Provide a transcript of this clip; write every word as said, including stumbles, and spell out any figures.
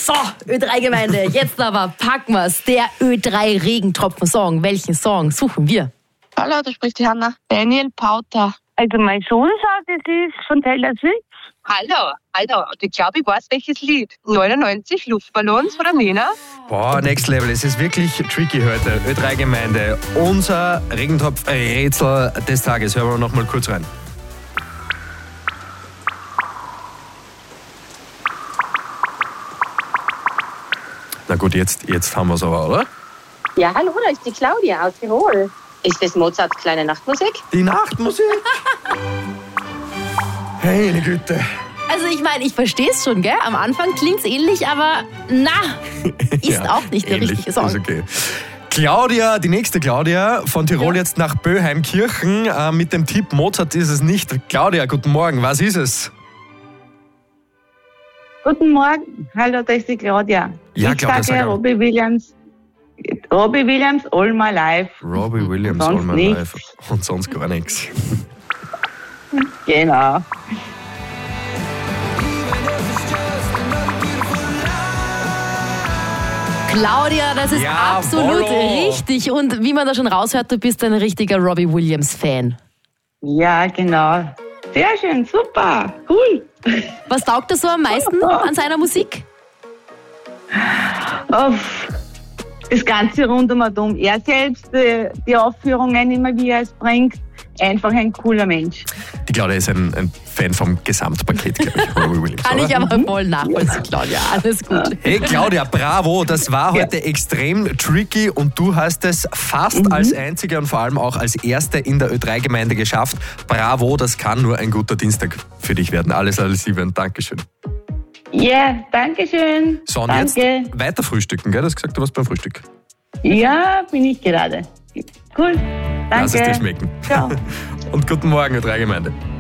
So, Ö drei Gemeinde, jetzt aber packen wir's. Der Ö drei Regentropfen-Song. Welchen Song suchen wir? Hallo, da spricht die Hanna. Daniel Pauter. Also mein Sohn sagt, es ist von Taylor Swift. Hallo, hallo. Und ich glaube, ich weiß, welches Lied. neunundneunzig Luftballons von der Nena. Boah, next level. Es ist wirklich tricky heute. Ö drei Gemeinde. Unser Regentopf-Rätsel des Tages. Hören wir noch mal kurz rein. Na gut, jetzt, jetzt haben wir es aber, oder? Ja, hallo, da ist die Claudia aus Tirol. Ist das Mozarts kleine Nachtmusik? Die Nachtmusik? Hey, eine Güte. Also ich meine, ich verstehe es schon, gell? Am Anfang klingt's ähnlich, aber na, ist Ja, auch nicht der ähnlich, richtige Song. Ist okay. Claudia, die nächste Claudia von Tirol Ja. jetzt nach Böheimkirchen äh, mit dem Tipp Mozart ist es nicht. Claudia, guten Morgen, was ist es? Guten Morgen. Hallo, da ist die Claudia. Ja, ich Claudia, sage sag mal. Robbie Williams. Robbie Williams, All My Life. Robbie Williams, Sonst All My nichts. Life. Und sonst gar nichts. Genau. Claudia, das ist Jawollo. absolut richtig. Und wie man da schon raushört, du bist ein richtiger Robbie Williams-Fan. Ja, genau. Sehr schön, super, cool. Was taugt dir so am meisten an seiner Musik? Auf das Ganze rund um und um. Er selbst, äh, die Aufführungen immer, wie er es bringt. Einfach ein cooler Mensch. Die Claudia ist ein, ein Fan vom Gesamtpaket, glaube ich, Robbie Williams. Kann oder? ich aber voll nachvollziehen, Claudia. Alles gut. Hey Claudia, bravo, das war heute extrem tricky und du hast es fast Mhm. als Einzige und vor allem auch als Erste in der Ö drei Gemeinde geschafft. Bravo, das kann nur ein guter Dienstag für dich werden. Alles, alles Liebe und Dankeschön. Ja, yeah, danke schön. So, und danke. jetzt weiter frühstücken, gell? Du hast gesagt, du warst beim Frühstück. Ja, bin ich gerade. Cool, danke. Lass es dir schmecken. Ciao. Und guten Morgen, Ö drei Gemeinde.